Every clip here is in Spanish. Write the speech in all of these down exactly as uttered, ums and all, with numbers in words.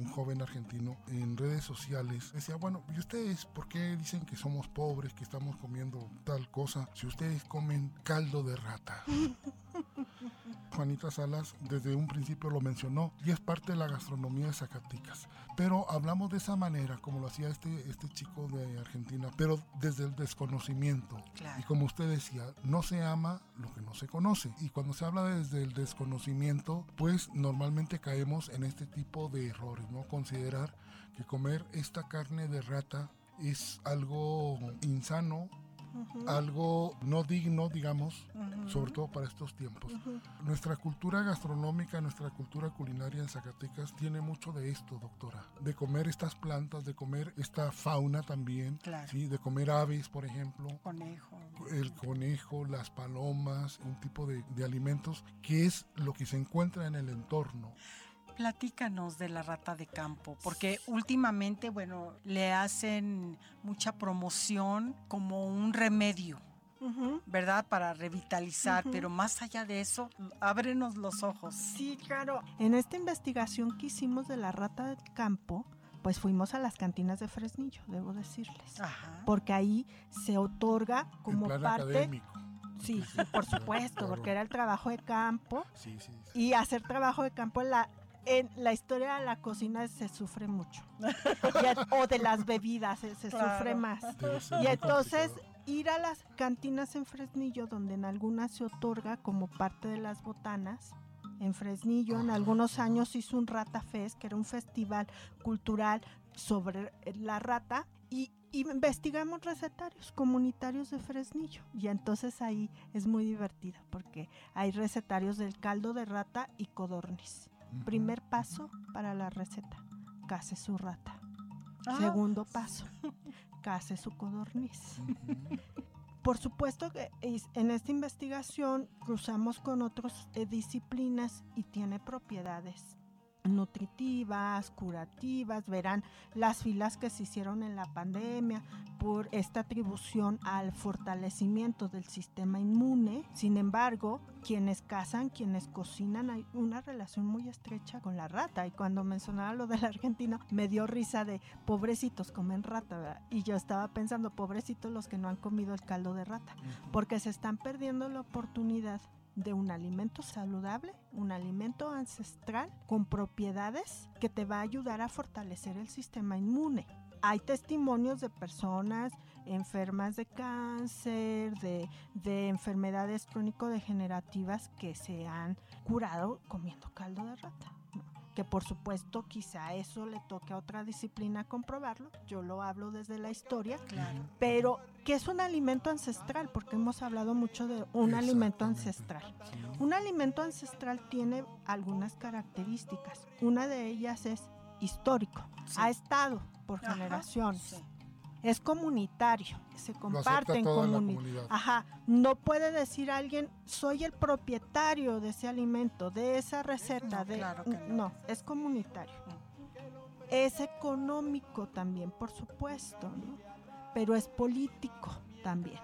joven argentino en redes sociales decía, bueno, ¿y ustedes por qué dicen que somos pobres, que estamos comiendo tal cosa, si ustedes comen caldo de rata? Juanita Salas desde un principio lo mencionó y es parte de la gastronomía de Zacatecas, pero hablamos de esa manera como lo hacía este, este chico de Argentina, pero desde el desconocimiento. Claro. Y como usted decía, no se ama lo que no se conoce, y cuando se habla desde el desconocimiento, pues normalmente caemos en este tipo de errores, ¿no? Considerar que comer esta carne de rata es algo insano, Uh-huh. algo no digno, digamos, uh-huh. sobre todo para estos tiempos. Uh-huh. Nuestra cultura gastronómica, nuestra cultura culinaria en Zacatecas tiene mucho de esto, doctora, de comer estas plantas, de comer esta fauna también, claro. ¿sí? De comer aves, por ejemplo, conejo, el conejo, las palomas, un tipo de, de alimentos que es lo que se encuentra en el entorno. Platícanos de la rata de campo, porque últimamente, bueno, le hacen mucha promoción como un remedio, uh-huh. ¿verdad? Para revitalizar, uh-huh. pero más allá de eso, ábrenos los ojos. Sí, claro. En esta investigación que hicimos de la rata de campo, pues fuimos a las cantinas de Fresnillo, debo decirles. Ajá. Porque ahí se otorga como en plan parte... académico. Sí, sí, por supuesto, claro. Porque era el trabajo de campo. Sí, sí, sí. Y hacer trabajo de campo en la... En la historia de la cocina se sufre mucho. Y, o de las bebidas se, se claro. sufre más. Y entonces complicado. Ir a las cantinas en Fresnillo, donde en algunas se otorga como parte de las botanas. En Fresnillo, en algunos años hizo un Rata Fest, que era un festival cultural sobre la rata. Y, y investigamos recetarios comunitarios de Fresnillo. Y entonces ahí es muy divertido, porque hay recetarios del caldo de rata y codorniz. Uh-huh. Primer paso para la receta, case su rata. Ah. Segundo paso, case su codorniz. Uh-huh. Por supuesto que en esta investigación cruzamos con otras eh, disciplinas y tiene propiedades nutritivas, curativas. Verán las filas que se hicieron en la pandemia por esta atribución al fortalecimiento del sistema inmune. Sin embargo, quienes cazan, quienes cocinan, hay una relación muy estrecha con la rata. Y cuando mencionaba lo del argentino, me dio risa de pobrecitos comen rata, ¿verdad? Y yo estaba pensando, pobrecitos los que no han comido el caldo de rata, porque se están perdiendo la oportunidad de un alimento saludable, un alimento ancestral con propiedades que te va a ayudar a fortalecer el sistema inmune. Hay testimonios de personas enfermas de cáncer, de, de enfermedades crónico-degenerativas que se han curado comiendo caldo de rata. Que por supuesto quizá eso le toque a otra disciplina comprobarlo, yo lo hablo desde la historia, claro. Pero que es un alimento ancestral, porque hemos hablado mucho de un alimento ancestral. Sí. Un alimento ancestral tiene algunas características, una de ellas es histórico, sí. Ha estado por Ajá, generaciones. Sí. Es comunitario, se comparte en comunidad. Ajá, no puede decir alguien, soy el propietario de ese alimento, de esa receta, no, de claro que no. no, es comunitario. Mm. Es económico también, por supuesto, ¿no? Pero es político también.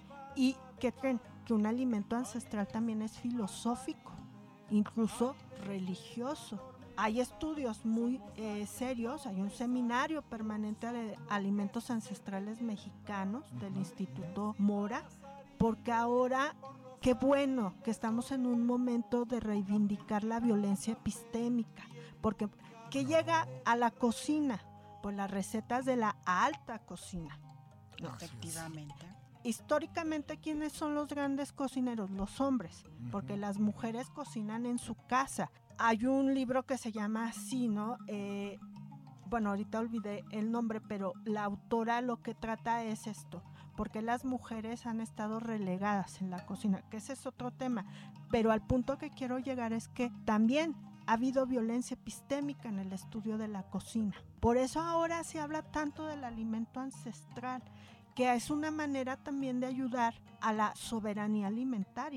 ¿Y qué creen? Que un alimento ancestral también es filosófico, incluso religioso. Hay estudios muy eh, serios, hay un seminario permanente de alimentos ancestrales mexicanos del Instituto Mora, porque ahora, qué bueno que estamos en un momento de reivindicar la violencia epistémica, porque ¿qué llega a la cocina? Pues las recetas de la alta cocina. ¿No? Efectivamente. Históricamente, ¿quiénes son los grandes cocineros? Los hombres, porque las mujeres cocinan en su casa. Hay un libro que se llama así, ¿no? Eh, bueno, ahorita olvidé el nombre, pero la autora lo que trata es esto, porque las mujeres han estado relegadas en la cocina, que ese es otro tema, pero al punto que quiero llegar es que también ha habido violencia epistémica en el estudio de la cocina. Por eso ahora se habla tanto del alimento ancestral, que es una manera también de ayudar a la soberanía alimentaria,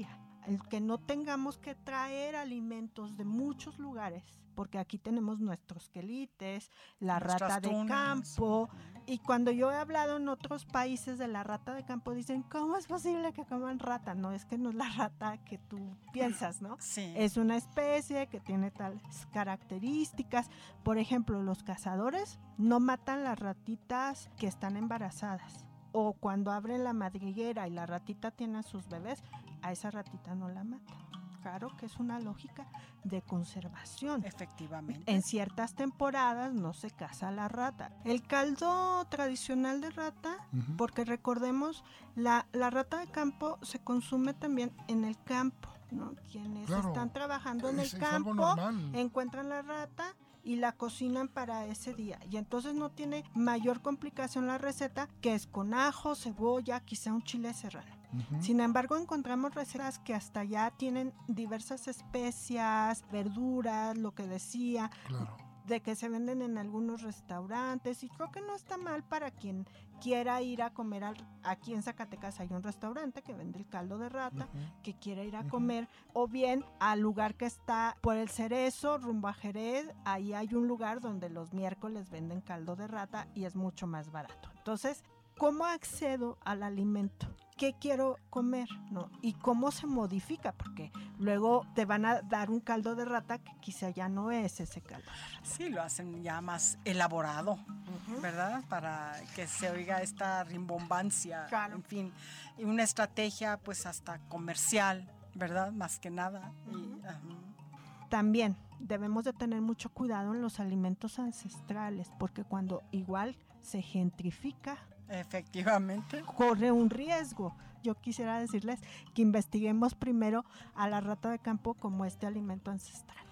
el que no tengamos que traer alimentos de muchos lugares, porque aquí tenemos nuestros quelites, la Nuestras rata de tunas. campo, y cuando yo he hablado en otros países de la rata de campo, dicen, ¿cómo es posible que coman rata? No, es que no es la rata que tú piensas, ¿no? Sí. Es una especie que tiene tales características. Por ejemplo, los cazadores no matan las ratitas que están embarazadas, o cuando abren la madriguera y la ratita tiene a sus bebés, a esa ratita no la matan. Claro que es una lógica de conservación. Efectivamente. En ciertas temporadas no se caza la rata. El caldo tradicional de rata, uh-huh. porque recordemos, la, la rata de campo se consume también en el campo, ¿no? Quienes claro. están trabajando en es, el es campo encuentran la rata y la cocinan para ese día. Y entonces no tiene mayor complicación la receta, que es con ajo, cebolla, quizá un chile serrano. Uh-huh. Sin embargo, encontramos recetas que hasta ya tienen diversas especias, verduras, lo que decía, claro. de que se venden en algunos restaurantes, y creo que no está mal para quien quiera ir a comer. Al, aquí en Zacatecas hay un restaurante que vende el caldo de rata, uh-huh. que quiera ir a uh-huh. comer, o bien al lugar que está por el Cerezo, rumbo a Jerez, ahí hay un lugar donde los miércoles venden caldo de rata y es mucho más barato. Entonces, ¿cómo accedo al alimento? ¿Qué quiero comer? ¿No? ¿Y cómo se modifica? Porque luego te van a dar un caldo de rata que quizá ya no es ese caldo de rata. Sí, lo hacen ya más elaborado, uh-huh. ¿verdad? Para que se oiga esta rimbombancia, claro. en fin, y una estrategia pues hasta comercial, ¿verdad? Más que nada. Uh-huh. Y, uh-huh. También debemos de tener mucho cuidado en los alimentos ancestrales, porque cuando igual se gentrifica, efectivamente, corre un riesgo. Yo quisiera decirles que investiguemos primero a la rata de campo como este alimento ancestral.